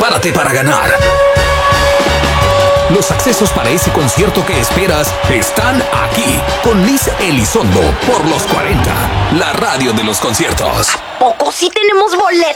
prepárate para ganar. Los accesos para ese concierto que esperas están aquí, con Liz Elizondo por los 40, la radio de los conciertos. ¿Poco sí tenemos boletos?